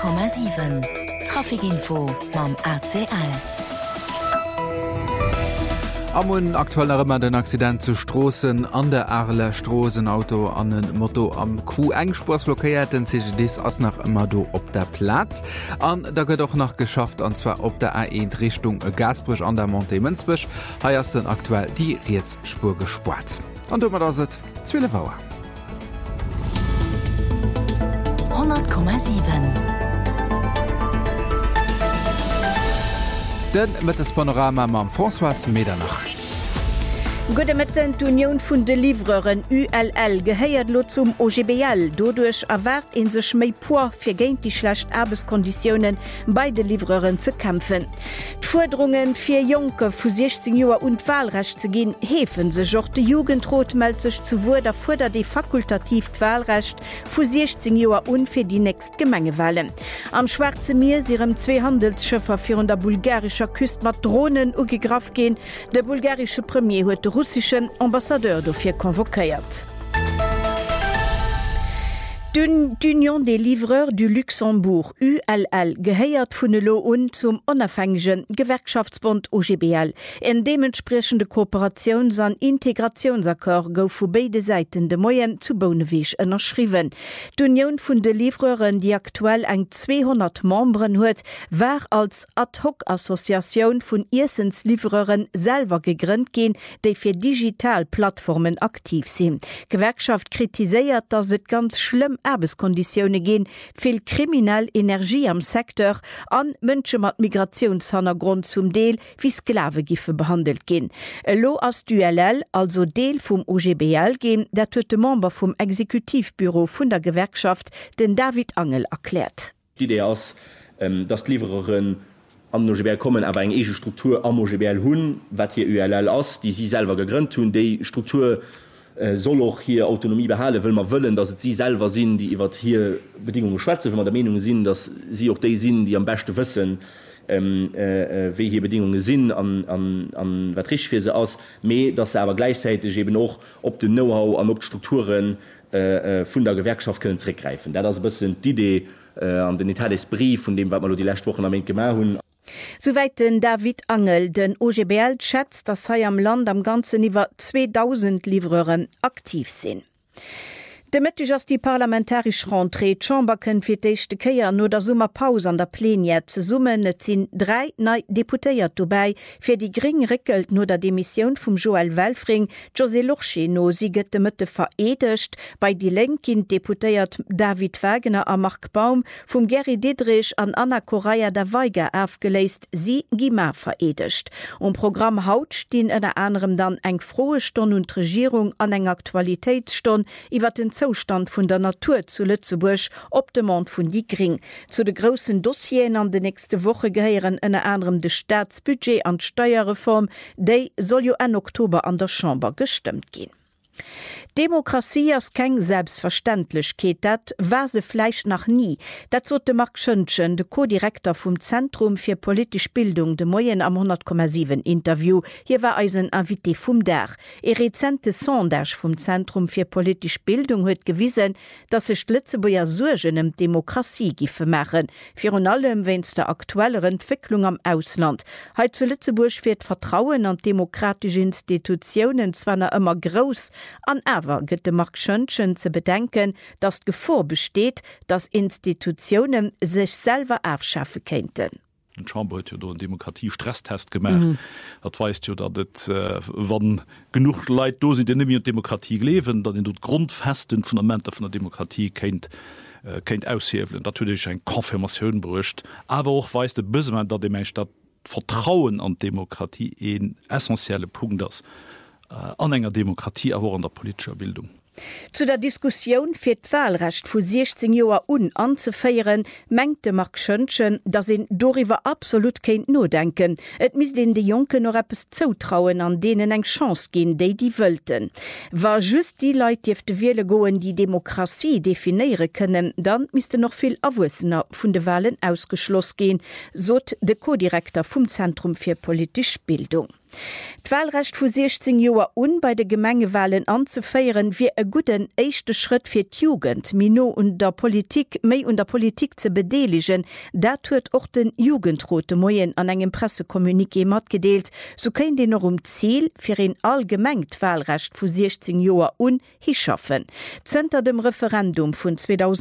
100,7 Trafikinfo mam ACL. Am aktuellerëmmer den Accident zu Strossen an der Arle Strossenauto an den Motto am Q-Engspurs blockéierten sich dis ass nach immer do op der Platz. An da gëtt doch noch geschafft anzwer op der A1 Richtung Gasbrüch an der Monte Münzbüch heiersten aktuell die Rietsspur gespart. An dummer da se 12 Vauer. 100,7 Den mit das Panorama mam François Medernach. Gute Mitten d'Union vun de Livreuren ULL geheiert lo zum OGBL. Dodurch erwart in sech méi poer fir géint die schlecht Arbeitskonditionen bei de Livreuren ze kämpfen. D'Forderungen fir Jonke vu 16 Joer und Wahlrecht ze ginn hefen sech och de Jugendrot meldt sech zu Wuder fuder de fakultativ Wahlrecht vu 16 Joer un fir die nächst Gemengewahlen. Am Schwarze Meer sirem 2 Handelsschëffer fir der bulgarischer Küst mat Drohnen ugegraf gin. De bulgarische Premier huet russischen Ambassadeur dofir konvokéiert. D'Union des Livreurs du Luxembourg ULL geheiert vun lo un zum onabhängigen Gewerkschaftsbund OGBL. En dementsprechende Kooperations- an Integrationsakkord gouf vu beide Seiten de Moyen zu Bonewich ënnerschriwen. D'Union vun de Livreuren, die aktuell eng 200 Membren huet, war als Ad-hoc-Assoziation vun Irsenslivreuren selber gegrünnt gin, déi fir Digitalplattformen aktiv sinn. Gewerkschaft kritiséiert, dass het ganz schlimm Arbeitskonditionen gehen, viel kriminell Energie am Sektor an Mënsche mat Migrationshintergrund zum Deel wie Sklavegiffe behandelt gehen. Lo as ULL, also Deel vom OGBL gehen, der huet Member vom Exekutivbüro vun der Gewerkschaft den David Angel erklärt. Die Idee ist, dass die Liefererin am OGBL kommen, aber eng ege Struktur am OGBL hunn, wat hier ULL ass, die sie selber gegrünnt hun, die Struktur soll auch hier Autonomie behalten, will man wollen, dass sie selber sind, die über hier Bedingungen schwätzen, wenn man der Meinung sind, dass sie auch die sind, die am besten wissen, wie hier Bedingungen sind, an was richtig für sie aus, mehr, dass sie aber gleichzeitig eben auch ob den Know-how und ob die Strukturen von der Gewerkschaft können zurückgreifen. Das ist ein bisschen die Idee an den Italesbrief, von dem, was wir die letzten Wochen damit gemacht haben. Soweit den David Angel, den OGBL schätzt, dass sei am Land am ganzen iwwer 2000 Livreuren aktiv sind. Demëttig ass die parlamentarisch Rentrée d'Chamberken fir d'échte Keier no der Summerpaus an der Plänie ze summen, et sinn 3 nei Deputéiert dobäi fir die gering Rickelt no der Demissionioun vum Joel Welfring, José Lorche no siget de Mëtte veredecht, bei die Lenkin Deputéiert David Wagener a Mark Baum, vum Gerry Didrich an Anna Correia der Weiger aufgeleist, sie Gima veredecht. Programm haut stien ënner anderem dann eng froe Stonn und Regierung an eng Aktualitätsstonn iwwer den Zustand vun der Natur zu Lützeburg op dem Mont vun die Gring. Zu de grossen Dossien an de nächste Woche geheieren ënner anderem de Staatsbudget an Steuerreform, déi soll jo en Oktober an der Chamber gestimmt gin. Demokratie ist kein Selbstverständlichkeit, dat war se fleisch nach nie. Dat so de Mark Schönchen, de Co-Direktor vom Zentrum für politische Bildung, de Moyen am 100,7 Interview. Hier war eisen Invité vom Dach. Rezente Sondage vom Zentrum für politische Bildung hat gewiesen, dass sich Lützeburger Sorgen um Demokratie gife machen. Für allem wenn's der aktuelleren Entwicklung am Ausland. Heute zu Lützeburg wird Vertrauen an demokratische Institutionen zwar noch immer groß, an aber gibt Mark Schönchen zu bedenken, dass die Gefahr besteht, dass Institutionen sich selber aufschaffen könnten. Den Chamber hat ja da einen Demokratie-Stresstest gemacht. Das weißt ja, dass wenn genug Leute da sind, die nicht mehr Demokratie leben, dann in den grundfesten Fundamenten von der Demokratie kennt aushebeln. Natürlich eine Konfirmation bräuchte, aber auch weiß der Bismarck, dass die Menschen das Vertrauen an Demokratie ein essentieller Punkt ist. An enger Demokratie, aber an der politischer Bildung. Zu der Diskussion fir d'Wahlrecht vu 16 Joer anzufeieren, mengte Mark Schönchen, dass ihn doriwer absolut kein nodenken. Et mis den de Jonken noch etwas zutrauen, an denen eng Chance gehen, die wölten. War just die Leute, die auf die Wähle goen, die Demokratie definieren können, dann müsste noch viel Awussener von de Wahlen ausgeschlossen gehen, sot de Co-Direktor vom Zentrum für politische Bildung. D'Wahlrecht vu 16 Joer bei de Gemengewahlen anzufeieren wie e guten echte Schritt fir d'Jugend Mino und der Politik méi und der Politik ze bedeligen, dat huet och den Jugendrote Moien an engem Pressekommuniké mat gedeelt, so kenint den noch Ziel fir en allgemengt Wahlrecht vu 16 Joer hi schaffen. Zter dem Referendum vun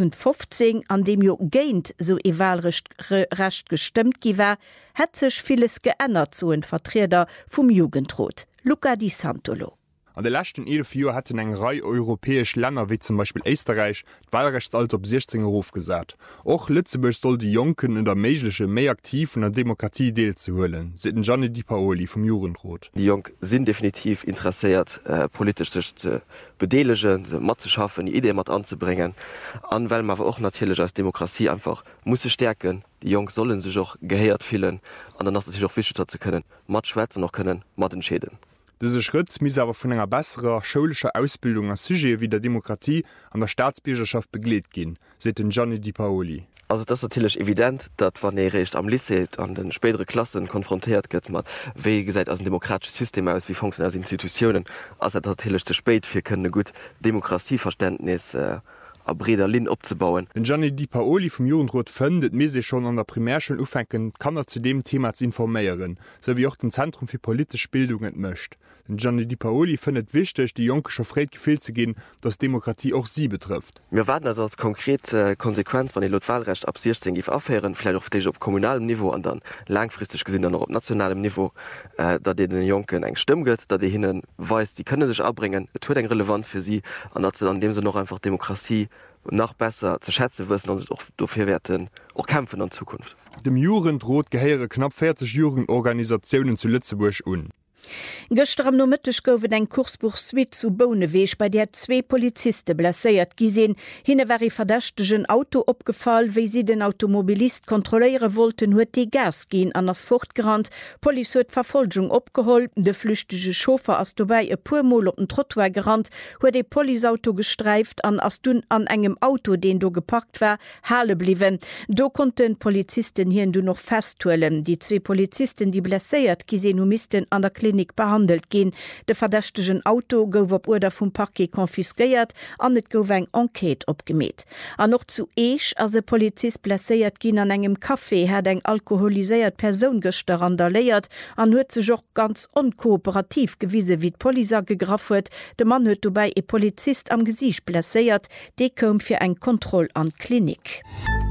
2015 an dem jo géint so e Wahlrecht gestimmt giwer, het sech vieles geënnert zu en Vertreter vum Jugendrot. Luca Di Santolo. An de lachten 11 Joer hatten eng Rei europäesch Länder wie zum Beispiel Österreich d'Wahlrechtsalter op 16 Ruf gesat. Och Lützeburg soll die Jonken in der méiglesche méi aktiv an der Demokratie deel zu hullen, seten Gianni Di Paoli vom Jugendrot. Die Jong sind definitiv interessiert, politisch sich zu bedelegen, se mat zu schaffen, die Idee mat anzubringen, an weil man auch natürlich als Demokratie einfach muss stärken. Die Jong sollen sich auch geheiert fühlen, an dann sich auch wichtig zu können, mat Schweizer noch können, mat entschäden. Diese Schritt mis aber vun enger besserer schulischer Ausbildung als Sujet wie der Demokratie an der Staatsbürgerschaft begleet gin, se den Gianni Di Paoli. Also das ist natürlich evident, dat wann recht am Lycée an den spätere Klassen konfrontiert gëtt mat wie gesagt als ein demokratisches System aus wie funktionieren als Institutionen, als natürlich zu spät für können gut Demokratieverständnis a Breder Lin opbauen. Den Gianni Di Paoli vom Jugendrot fëndet me se schon an der Primärschule ufenken, kann zu dem Thema zu informéieren, so wie auch den Zentrum für politische Bildung entmëcht. Den Gianni Di Paoli findet wichtig, die Jonkescher Fred gefehl zu gehen, dass Demokratie auch sie betrifft. Wir warten also als konkrete Konsequenz, wenn die Wahlrecht ab 16 gif aufhören, vielleicht auch auf kommunalem Niveau und dann langfristig gesehen dann auch auf nationalem Niveau, da den Jonken eng Stimme gibt, da die hinnen weiß, die können sich abbringen, es wird eine Relevanz für sie, und dass sie an dem sie noch einfach Demokratie noch besser zu schätzen wissen und sich auch dafür werden, auch kämpfen in Zukunft. Dem Jugendrot gehören knapp 40 Jugendorganisationen zu Lützeburg un. Gestern am Nomëttech goufen eng Kursbuch Suite zu Boneweeg, bei der 2 Polizisten blesséiert gisinn. Hinne war verdächtegen Auto opgefallen, wéi sie den Automobilist kontroléiere wollten, huet de Gas gin an ass fortgerannt. Poli huet Verfolgung opgeholt, de flüchtege Schofer ass dobei e puermol op den Trottoir gerannt, huet de Poliauto gestreift an ass dun an engem Auto, den do gepackt war, hale bliwen. Do konnten Polizisten hien du noch festtuelen. Die 2 Polizisten, die blesséiert gisinn humisten an der Klinik behandelt gin. De verdächtegen Auto gouf op Order vum Parquet konfiskeiert, an net gouf eng Enquete opgemet. An noch zu Eech as se Polizist blesséiert gin an engem Café hat eng alkoholiséiert Person gëster randalléiert, an huet se joch ganz onkooperativ gewiese wie d Polizei gegraf huet. De Mann huet dobei e Polizist am Gesicht blesséiert, de kom fir eng Kontroll an Klinik.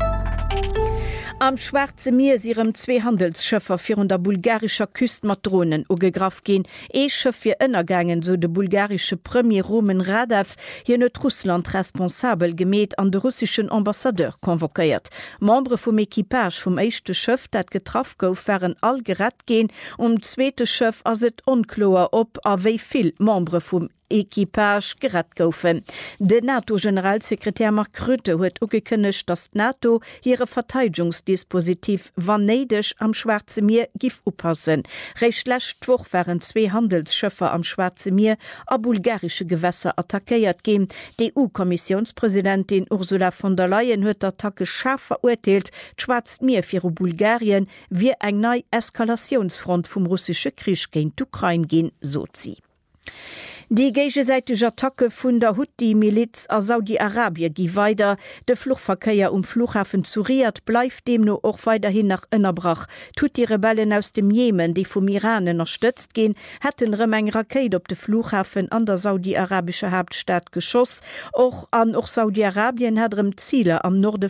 Am Schwarze Meer sirem 2 Handelsschëffer virun der bulgarischer Küstmatronen ugegraf gin. Schëff fir ënnergangen so de bulgarische Premier Roman Radev hier net Russland responsabel gemet an de russischen Ambassadeur konvokéiert. Membre vum Ekipage vum échte Schëff dat getraf gouf wären all gerat gin zweete Schëff ass et onkloer op a wéi vill Membre vum Ekipage gerat goufen. De NATO-Generalsekretär Mark Rutte huet ugekënnecht, dass NATO ihre Verteidigungsdispositiv wanneidech am Schwarze Meer gif oppassen. Rechtlächtwoch waren 2 Handelsschëffer am Schwarze Meer a bulgarische Gewässer attackéiert gin. Die EU-Kommissionspräsidentin Ursula von der Leyen huet d'Attacke scharf verurteilt. Schwarz Meer fir Bulgarien wie eng nei Eskalationsfront vum russische Krieg géint d'Ukraine gin, so zi. Die gegenseitige Attacke vun der Houthi-Miliz a Saudi-Arabien gi weiter. De Fluchverkeier Flughafen zu Riyadh bleibt dem no auch weiterhin nach ënnerbrach. Tut die Rebellen aus dem Jemen, die vom Iran unterstützt gehen, hätten Remeng Rakete op de Flughafen an der saudi-arabische Hauptstadt geschoss. Auch Saudi-Arabien hat Ziele am Norden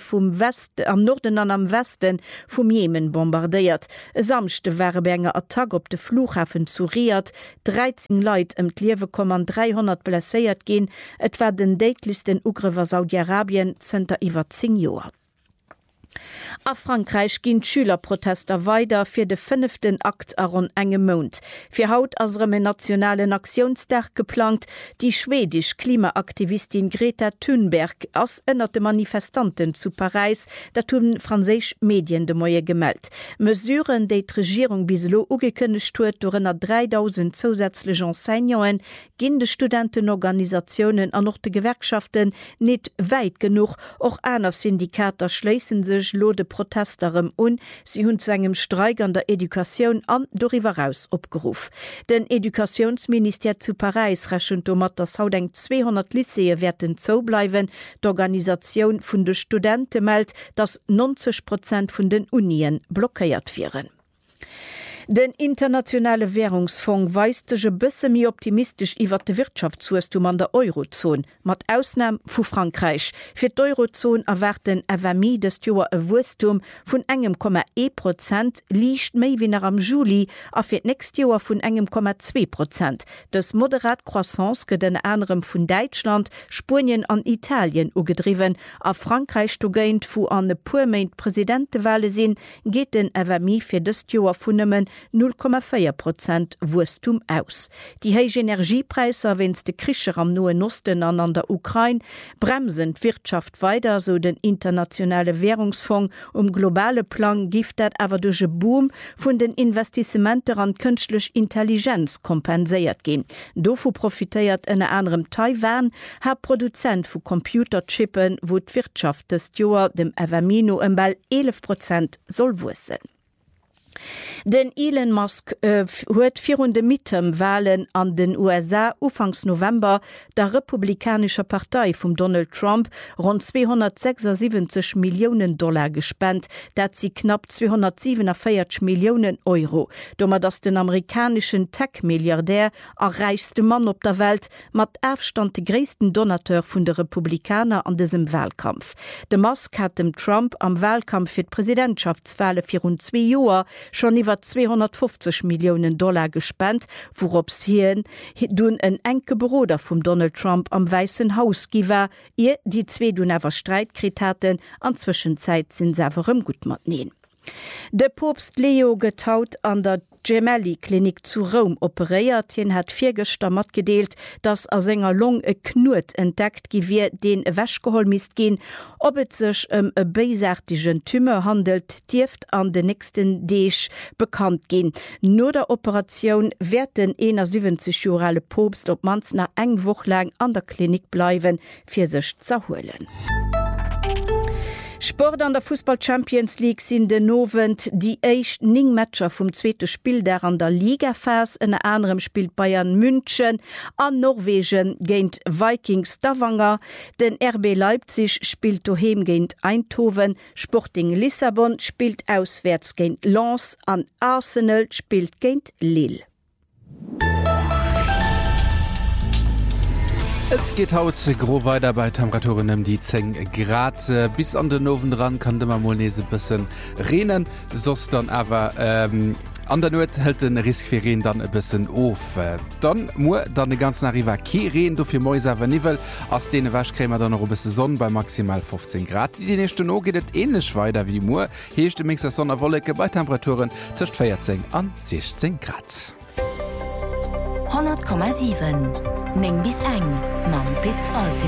an am Westen vom Jemen bombardiert. Samste waren enger Attack op de Flughafen zu Riyadh. 13 Leute im Liewe kommen 300 blesséiert gin, et war den deitlichsten Ugrewer Saudi-Arabien zenter iwwer 10 Joer. A Frankreich ginn Schülerprotester weiter fir de 5. Akt aron engem Mond. Fir haut asrem nationalen Aktionsdag geplant, die schwedisch Klimaaktivistin Greta Thunberg ass ënnerte Manifestanten zu Paris, dat hun fransésch Medien de Moie gemeldt. Mesuren déi d'Regierung bislo ugekënnecht huet dorënner 3000 zusätzliche Enseignants ginn de Studentenorganisationen an noch de Gewerkschaften net weit genug, och aner Syndikater schleissen sech lo de Protesterem un, sie hunn zu engem Streik an der Education an darüber raus opgeruf. Den Edukationsminister zu Paris rechnet mat, dass haut eng 200 Lycée werden zobleiwen. D'Organisation vun de Studenten meldt, dass 90% vun den Unien blockiert wären. Den internationale Währungsfonds weist sech bësse mi optimistisch iwwer de Wirtschaftswachstum an der Eurozone, mat Ausnahme vu Frankreich. Fir d'Eurozone erwarten FMI des Joer e Wachstum vun 1,1%, liicht méi wie am Juli, a fir nächst Joer vun 1,2%. Des moderat Croissance gët den anderem vun Deutschland, Spanien an Italien ugedriwen, a Frankreich do géint vu an e puerméint Präsidentewahle sinn, geht den FMI fir des Joer vunnemmen 0,4% Wachstum aus. Die heige Energiepreise, wenns de Kricher am Noen Osten an der Ukraine, bremsen Wirtschaft weiter, so den internationale Währungsfonds globale Plan gift dat awer duche Boom vun den Investissementer an künstlich Intelligenz kompenséiert gin. Dofu profitéiert en anderem Taiwan, ha Produzent vu Computerchippen, wo d'Wirtschaft des Joer dem FMI no embal 11% soll wussen. Den Elon Musk huet virrunde Midterm-Wahlen an den USA ufangs November der Republikanischer Partei vum Donald Trump rund $276 Millionen gespennt, dat sie knapp 247 Millionen Euro. Dommer dass den amerikanischen Tech-Milliardär reichste Mann op der Welt mat Aufstand de gréessten Donateur vun de Republikaner an diesem Wahlkampf. De Musk hat dem Trump am Wahlkampf fir d'Präsidentschaftswahle 2 Joer schon iwwer $250 Millionen gespennt, worop's hien dun en enke Bruder vum Donald Trump am Weißen Haus giwer, ihr die zwe dun awer Streitkrit hatten, an Zwischenzeit sinn severem gut mat neen. De Popst Leo getaut an der Gemelli-Klinik zu Rom operiert, hin hat Viergestammert gedeelt, dass a senger Lung e Knut entdeckt gewir den wäschgeholl mist gin, ob et sech e beisartigen Tümmer handelt, dirft an den nächsten Deeg bekannt gin. No der Operation werden 71-jorale Popst op mans nach eng woch lang an der Klinik bleiwen, fir sech zerhoelen. Sport an der Fußball Champions League sind den Novent die echt 9 Matcher vom zweite Spiel der an der Ligaphase. In anderem spielt Bayern München an Norwegen gegen Vikings Stavanger. Den RB Leipzig spielt daheim gegen Eindhoven. Sporting Lissabon spielt auswärts gegen Lens. An Arsenal spielt gegen Lille. Es geht haut gro weiter bei Temperaturen die 10 Grad. Bis an den Ofen dran kann de Molnese bisssen renen, sos dann aber an der Not hält den Riskfirreen dann e bisssen of. Dann dann de ganz River Kireen do fir Mäuser Nivel ass dee Wäschkrämer dann noch bis Sonne bei maximal 15 Grad. Die nächste No geht ähnlich weiter wie Mu. Hechte Mix Sonderwollecke bei Temperaturen zwischen 14 an 16 Grad. 100,7 Neng bis eng mam Pitwalte.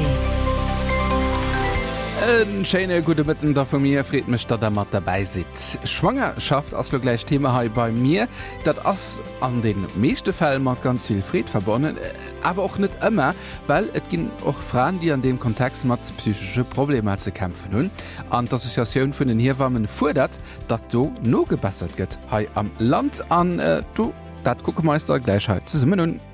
Scheine gute Mitten da von mir fried mich dat der mat dabei sit. Schwangerschaft as gleich Thema he bei mir, dat ass an den meeste Fällen mat ganz viel Fried verbonnen, aber auch net immer, weil et gin auch Frauen, die an dem Kontext mat psychische Probleme zu kämpfen hun. An der Assoziation vun den Hierwarmen fordert, dat du no gebessert gëtt he am Land an du dat Guckemeister Gleichheit zu summen hun.